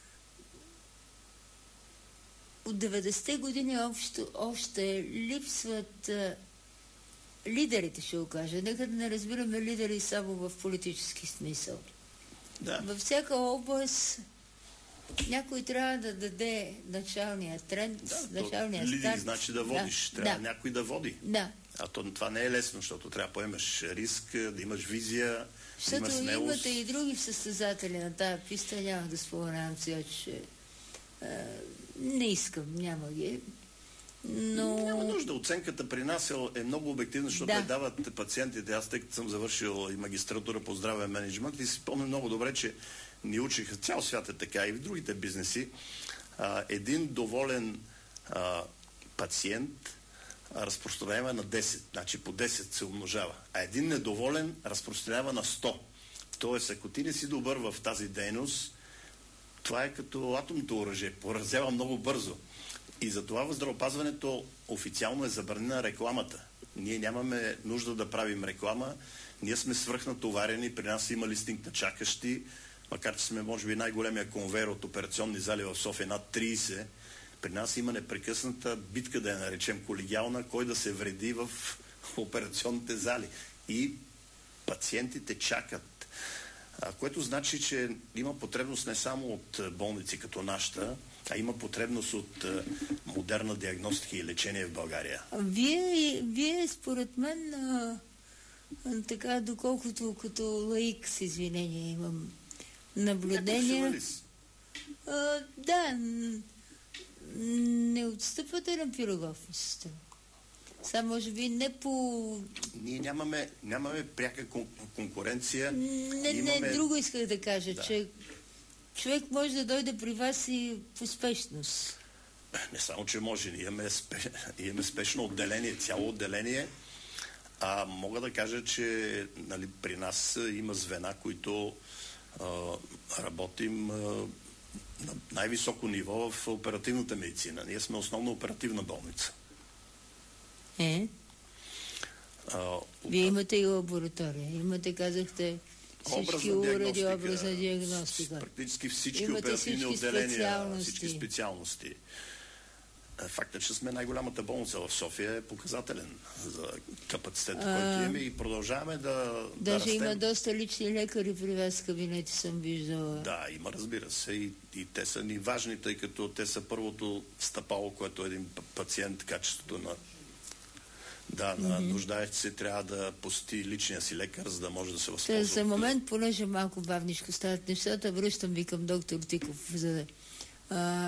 от деветдесетте години общо, още липсват а, лидерите, ще го кажа. Нека да не разбираме лидери само в политически смисъл. Да. Във всяка област някой трябва да даде началния тренд, да, началния лидер старт. значи да водиш. Да, трябва да. някой да води. Да. А то, това не е лесно, защото трябва да поемеш риск, да имаш визия, защото да имаш смелост. Имате и други състезатели на тая писта, няма да споменавам сега, че а, не искам, няма ги. Но... Няма нужда. Оценката при нас е много обективна, защото да. те дават пациентите. Аз тъй като съм завършил и магистратура по здравен менеджмент и си спомням много добре, че ни учиха, цял свят е така и в другите бизнеси, а, един доволен а, пациент разпространява на десет, значи по десет се умножава, а един недоволен разпространява на сто. Тоест, ако ти не си добър в тази дейност, това е като атомното оръжие, поразява много бързо. И затова в здравеопазването официално е забранена рекламата. Ние нямаме нужда да правим реклама, ние сме свръхнатоварени, при нас има листинг на чакащи, макар че сме може би най-големия конвейер от операционни зали в София, над трийсет, при нас има непрекъсната битка, да я наречем колегиална, кой да се вреди в операционните зали. И пациентите чакат. А, което значи, че има потребност не само от болници като нашата, а има потребност от а, модерна диагностика и лечение в България. Вие, вие според мен, а, а, така, доколкото като лаик, с извинение, имам наблюдения. А, да, не отстъпвате на Пирогов, Само може би не по... Ние нямаме, нямаме пряка кон- конкуренция. Не, имаме... не, друго исках да кажа, да. че човек може да дойде при вас и по спешност. Не само, че може. Ние имаме, спе... имаме спешно отделение, цяло отделение. А мога да кажа, че нали, при нас има звена, които а, работим а, на най-високо ниво в оперативната медицина. Ние сме основно оперативна болница. Е? А, Вие имате и лаборатория. Имате, казахте, всички уреди, образна диагностика. Практически всички имате оперативни всички отделения, специалности. всички специалности. Фактът, че сме най-голямата болница в София е показателен за капацитета, а, който имаме и продължаваме да, даже да растем. има доста лични лекари при вас в кабинети, съм виждала. Да, има, разбира се. И, и те са ни важни, тъй като те са първото стъпало, което един пациент, качеството на да, на mm-hmm. нуждаещ се трябва да посети личния си лекар, за да може да се възползва. За момент, понеже малко бавничко стават нещата, връщам ви към доктор Тиков. За да... а,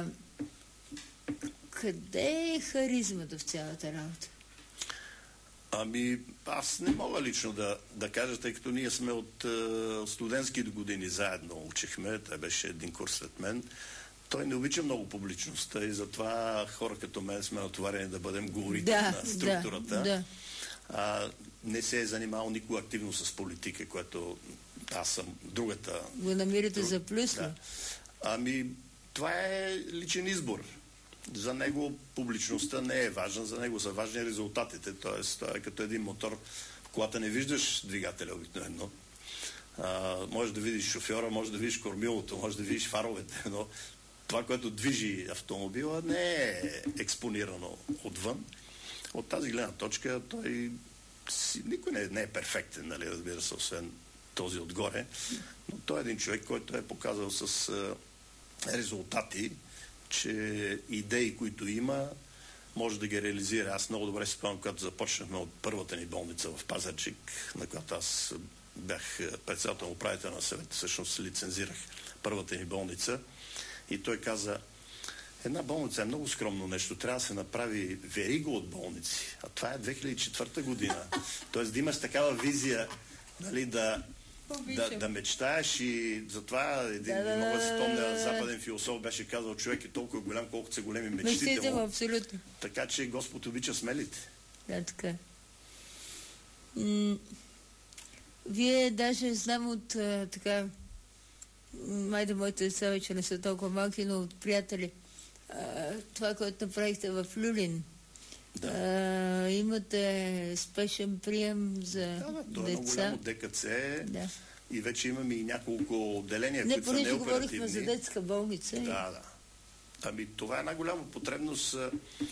къде е харизмата в цялата работа? Ами, аз не мога лично да, да кажа, тъй като ние сме от е, студентски години заедно учихме, той беше един курс след мен. Той не обича много публичността и затова хора като мен сме натоварени да бъдем говорители да, на структурата. Да, да. А, не се е занимавал никога активно с политика, което аз съм другата. Го намирате друг... за плюс ли? Да. Ами, това е личен избор. За него публичността не е важна, за него са важни резултатите. Тоест, това е като един мотор. В колата не виждаш двигателя обикновено. А, може да видиш шофьора, може да видиш кормилото, може да видиш фаровете, но това, което движи автомобила, не е експонирано отвън. От тази гледна точка той си, никой не, не е перфектен, нали, разбира се, освен този отгоре, но той е един човек, който е показал с а, резултати, че идеи, които има, може да ги реализира. Аз много добре си спомням, когато започнахме от първата ни болница в Пазарджик, на която аз бях председател управител на съвет, всъщност лицензирах първата ни болница. И той каза, една болница е много скромно нещо, трябва да се направи верига от болници. А това е две хиляди и четвърта година. Тоест да имаш такава визия, нали, да, да, да мечтаеш и затова един, да, да, мога да си спомня, западен философ беше казал, човек е толкова голям, колкото са големи мечтите му. Абсолютно. Така че Господ обича смелите. Да, така. М- Вие даже знам от а, така майде моите деца вече не са толкова малки, но от приятели. А, това, което направихте в Люлин. Да. А, имате спешен прием за да, да, това деца. е много голямо ДКЦ. Да. И вече имаме и няколко отделения, не, които са неоперативни. Не, понеже говорихме за детска болница. Да, да. Ами това е една голяма потребност. А,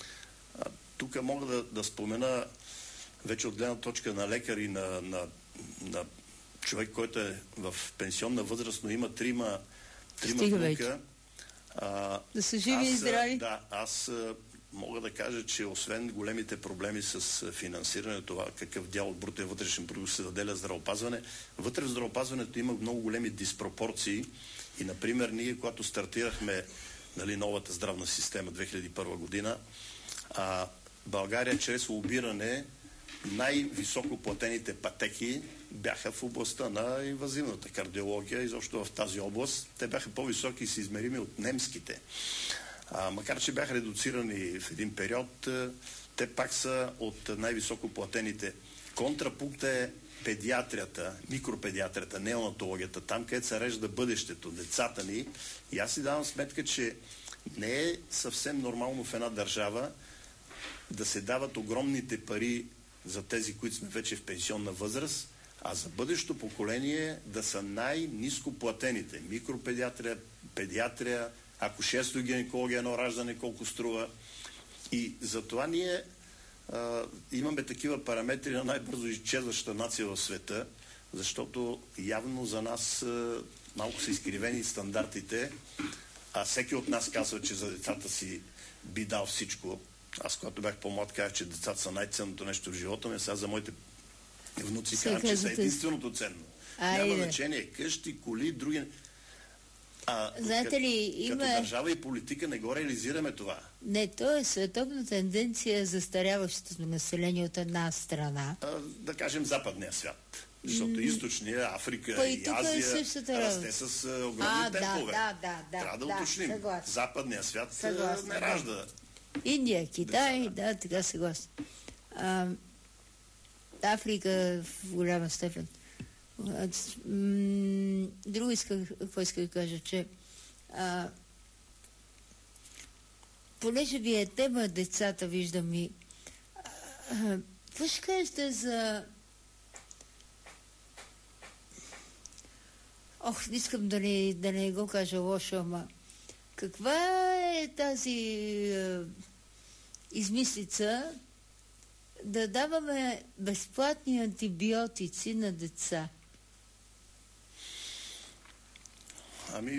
тук мога да, да спомена вече от гледна точка на лекари, на, на, на човек, който е в пенсионна възраст, но има трима, трима внука. А, да са живи и здрави. Да, аз а, мога да кажа, че освен големите проблеми с финансиране, това какъв дял от брутния вътрешен продукт се заделя здравеопазване, вътре в здравеопазването има много големи диспропорции и, например, ние, когато стартирахме, нали, новата здравна система две хиляди и първа година, а, България чрез лобиране най-високо платените пътеки бяха в областта на инвазивната кардиология, изобщо в тази област. Те бяха по-високи и се измерими от немските. А, макар че бяха редуцирани в един период, те пак са от най-високо платените. Контрапункт е педиатрията, микропедиатрията, неонатологията, там, където се режда бъдещето, децата ни. И аз си давам сметка, че не е съвсем нормално в една държава да се дават огромните пари за тези, които сме вече в пенсионна възраст, а за бъдещото поколение да са най-ниско платените. Микропедиатрия, педиатрия, акушерство и гинекология, едно раждане, колко струва. И затова ние а, имаме такива параметри на най-бързо изчезваща нация в света, защото явно за нас а, малко са изкривени стандартите, а всеки от нас казва, че за децата си би дал всичко. Аз, когато бях по-млад, казах, че децата са най-ценното нещо в живота ми, сега за моите внуци казвам, че са единственото ценно. Айде. Няма значение къщи, коли, други. А, знаете ли, като, има... като държава и политика не го реализираме това. Не, то е световна тенденция за старяващото население от една страна. А, да кажем западния свят. Защото mm. източния, Африка Па и, и Азия е расте с огромни а, темпове. Да, да, да, Трябва да, да уточним. Съгласен. Западния свят съгласен, не ражда Индия, Китай, да, да така съгласен. А, Африка в голяма степен. А, м- друго исках, какво исках да кажа, че а, понеже ви е тема децата, виждам и какво ще кажете за... Ох, не искам да не, да не го кажа лошо, ама каква е тази е, измислица да даваме безплатни антибиотици на деца? Ами...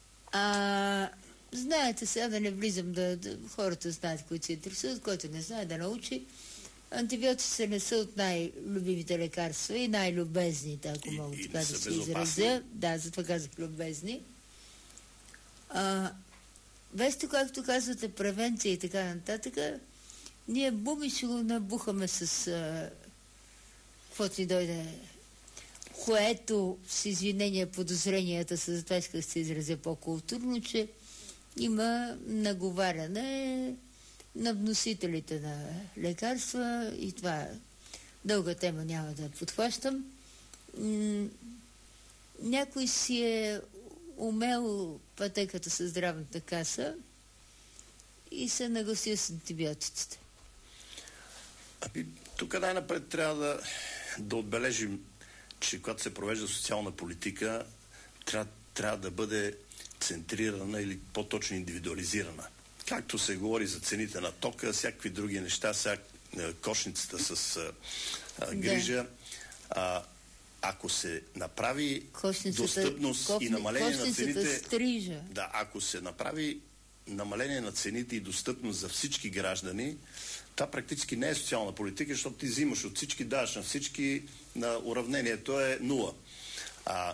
А, знаете, сега да не влизам, да, да хората знаят, които се интересуват, който не знае да научи. Антибиотиците не са от най-любимите лекарства и най-любезните, ако и, мога и така да се се изразя. Да, затова казах любезни. А, вместо, както казвате, превенция и така нататък, ние буми ще го набухаме с а, каквото ни дойде, което с извинение подозренията са, затова исках да се изразя по-културно, че има наговаряне на вносителите на лекарства и това дълга тема, няма да подхващам. М- някой си е умел пътеката със здравната каса и се нагласи с антибиотиците. Ами, тук най-напред трябва да, да отбележим, че когато се провежда социална политика, трябва, трябва да бъде центрирана или по-точно индивидуализирана. Както се говори за цените на тока, всякакви други неща, всяк, кошницата с а, грижа, да. а, ако се направи кошницата, достъпност кофни, и намаление на цените... Стрижа. Да, ако се направи намаление на цените и достъпност за всички граждани, това практически не е социална политика, защото ти взимаш от всички, даваш на всички, на уравнението е нула. А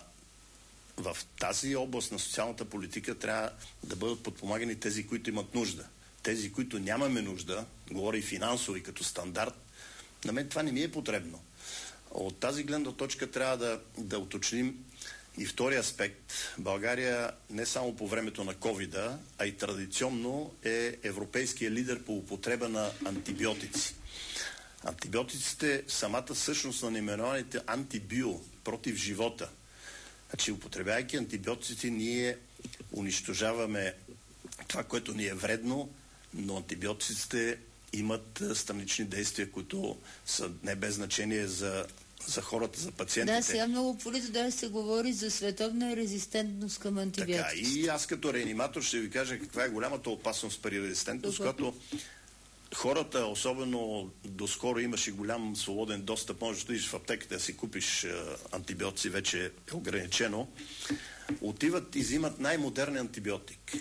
в тази област на социалната политика трябва да бъдат подпомагани тези, които имат нужда. Тези, които нямаме нужда, говоря и финансово и като стандарт, на мен това не ми е потребно. От тази гледна точка трябва да, да уточним и втори аспект. България не само по времето на ковида, а и традиционно е европейския лидер по употреба на антибиотици. Антибиотиците, самата същност на наименованите антибио, против живота. Значи, употребявайки антибиотиците, ние унищожаваме това, което ни е вредно, но антибиотиците имат странични действия, които са не без значение за, за хората, за пациентите. Да, сега много полито да се говори за световна резистентност към антибиотиците. Така, и аз като реаниматор ще ви кажа каква е голямата опасност при резистентност, когато хората, особено доскоро имаше голям свободен достъп, можеш да идиш в аптеката да си купиш е, антибиотици, вече е ограничено, отиват и взимат най-модерен антибиотик.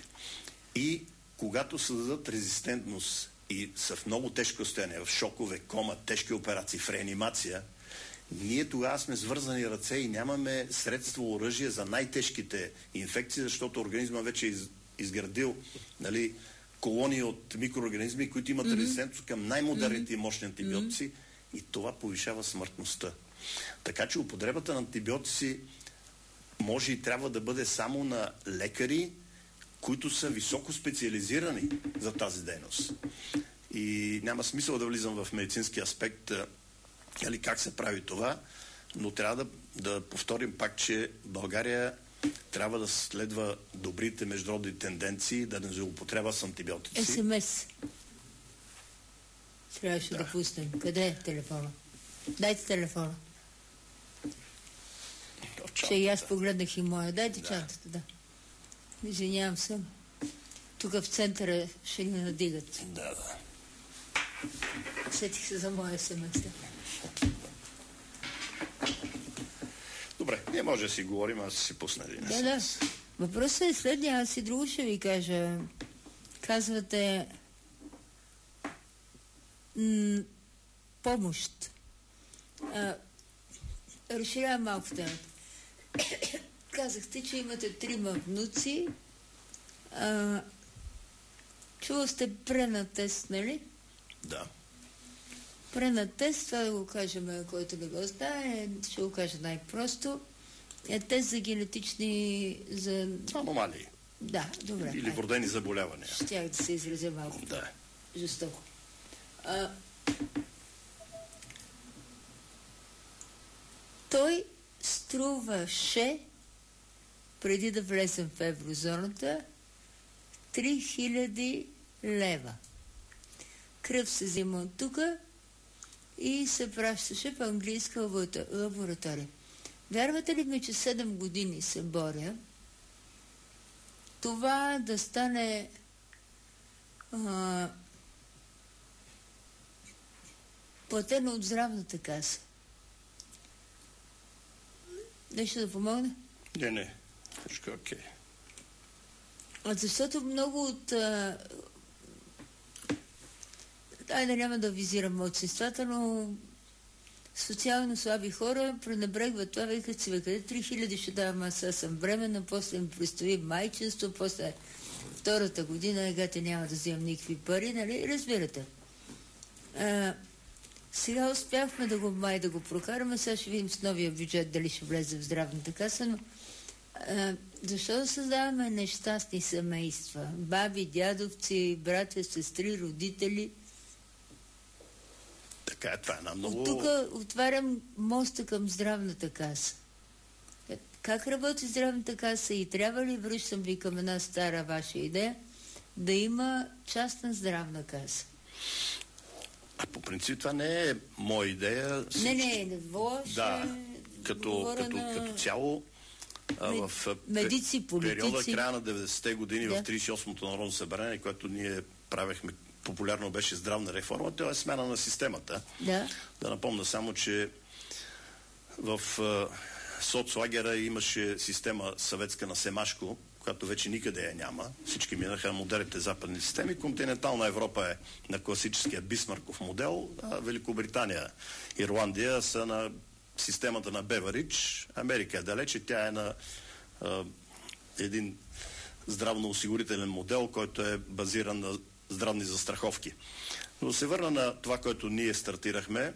И когато създадат резистентност и са в много тежко състояние, в шокове, кома, тежки операции, в реанимация, ние тогава сме свързани ръце и нямаме средство, оръжие за най-тежките инфекции, защото организма вече е изградил, нали, колонии от микроорганизми, които имат mm-hmm. резистентност към най-модерните и мощни антибиотици mm-hmm. и това повишава смъртността. Така че употребата на антибиотици може и трябва да бъде само на лекари, които са високо специализирани за тази дейност. И няма смисъл да влизам в медицински аспект, или как се прави това, но трябва да, да повторим пак, че България трябва да следва добрите международни тенденции, да не злоупотребява с антибиотици. ес-ем-ес. Трябваше да. да пуснем. Къде е телефона? Дайте телефона. Че и аз погледнах и моя. Дайте да. чантата, да. Извинявам се. Тук в центъра ще ни надигат. Да, да. Сетих се за моя ес-ем-ес. Добре, ние може да си говорим, аз си пусна един. Да, да. Въпросът е следния, аз и друго ще ви кажа. Казвате м- помощ. А, разширявам малко темата. Казахте, че имате трима внуци. А, чува сте пренатест, нали? Да. Пренатест, това да го кажем, който не го знае, ще го кажа най-просто. Е тест за генетични... За... Аномалии. Да, добре. Или вродени заболявания. Щях да се изразя малко. Да. жестоко. А, той струваше, преди да влезем в еврозоната, три хиляди лева. Кръв се взима от тук и се пращаше в английска лаборатория. Вярвате ли ми, че седем години се боря това да стане а, платено от здравната каса? Нещо да помогне? Не, не. Всичко е окей. А защото много от... А... Айде, няма да визирам младсинствата, но социално слаби хора пренебрегват това, викат си, къде три хиляди ще давам, аз съм бременна, после им предстои майчинство, после втората година, егате няма да вземам никакви пари, нали? Разбирате. А, сега успяхме да го май да го прокараме, сега ще видим с новия бюджет дали ще влезе в здравната каса, но а, защо да създаваме нещастни семейства? Баби, дядовци, братя, сестри, родители. Така е, това е една много... От тук отварям моста към здравната каса. Как работи здравната каса и трябва ли, връщам ви към една стара ваша идея, да има частна здравна каса? А по принцип това не е моя идея. Всички... Не, не, не, въобще... Да, като, като, на... като цяло а, в медици, политици... периода края на деветдесетте години да. В тридесет и осмото Народно събрание, което ние правехме, популярно беше здравна реформа, това е смяна на системата. Да. Да напомня само, че в а, соцлагера имаше система съветска на Семашко, която вече никъде я няма. Всички минаха на модерните западни системи. Континентална Европа е на класическия Бисмарков модел, а Великобритания, Ирландия са на системата на Беваридж. Америка е далече, тя е на а, един здравноосигурителен модел, който е базиран на здравни застраховки. Но се върна на това, което ние стартирахме.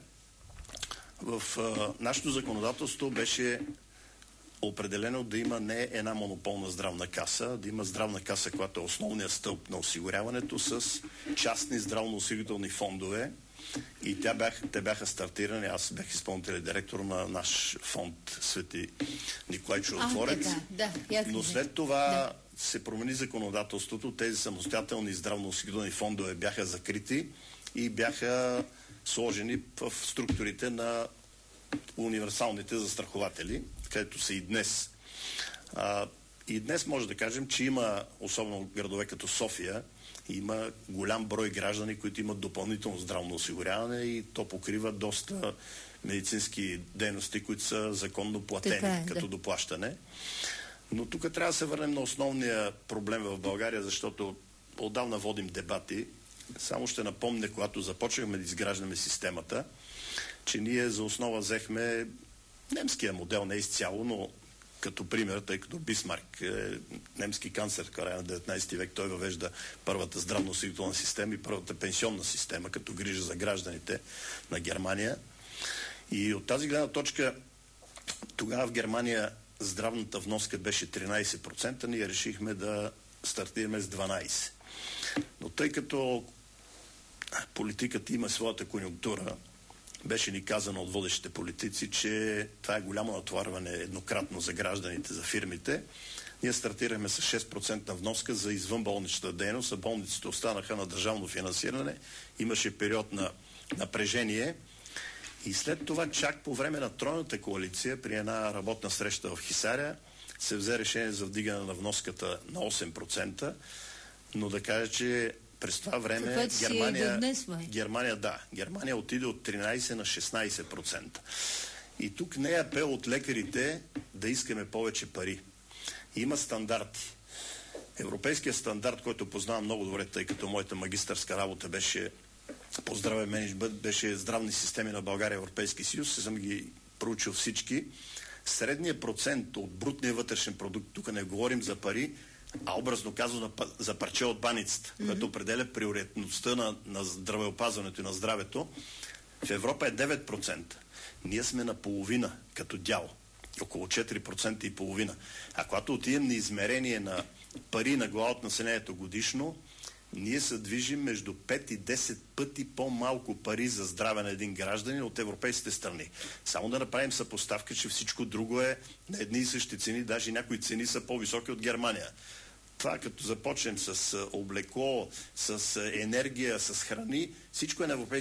В а, нашето законодателство беше определено да има не една монополна здравна каса, да има здравна каса, която е основният стълб на осигуряването, с частни здравноосигурителни фондове. И тя бях, те бяха стартирани. Аз бях изпълнителен директор на наш фонд Свети Николай Чудотворец. А, да, да, но след това да. Се промени законодателството. Тези самостоятелни здравноосигурителни фондове бяха закрити и бяха сложени в структурите на универсалните застрахователи, където са и днес. А, и днес може да кажем, че има, особено в градове като София, има голям брой граждани, които имат допълнително здравно осигуряване и то покрива доста медицински дейности, които са законно платени е, като да. доплащане. Но тук трябва да се върнем на основния проблем в България, защото отдавна водим дебати. Само ще напомня, когато започнахме да изграждаме системата, че ние за основа взехме немския модел, не изцяло, но като пример, тъй като Бисмарк е немски канцлер в края на деветнайсети век, той въвежда първата здравноосигурителна система и първата пенсионна система, като грижа за гражданите на Германия. И от тази гледна точка, тогава в Германия здравната вноска беше тринайсет процента, ние решихме да стартираме с дванайсет процента. Но тъй като политиката има своята конюнктура, беше ни казано от водещите политици, че това е голямо натоварване еднократно за гражданите, за фирмите. Ние стартирахме с шест процента вноска за извънболничната дейност, а болниците останаха на държавно финансиране. Имаше период на напрежение и след това чак по време на тройната коалиция при една работна среща в Хисаря се взе решение за вдигане на вноската на осем процента, но да кажа, че през това време Германия, днес, Германия, да, Германия отиде от тринайсет на шестнайсет процента. И тук не е апел от лекарите да искаме повече пари. Има стандарти. Европейският стандарт, който познавам много добре, тъй като моята магистърска работа беше по здраве менеджмент, беше здравни системи на България, Европейски съюз, съм ги проучил всички. Средният процент от брутния вътрешен продукт, тук не говорим за пари, а образно казано за парче от баницата, mm-hmm. което определя приоритетността на, на здравеопазването и на здравето, в Европа е девет процента. Ние сме на половина като дял. Около четири процента и половина. А когато отидем на измерение на пари на глава от населението годишно, ние се движим между пет и десет пъти по-малко пари за здраве на един гражданин от европейските страни. Само да направим съпоставка, че всичко друго е на едни и същи цени, даже някои цени са по-високи от Германия. Това като започнем с облекло, с енергия, с храни, всичко е на европейски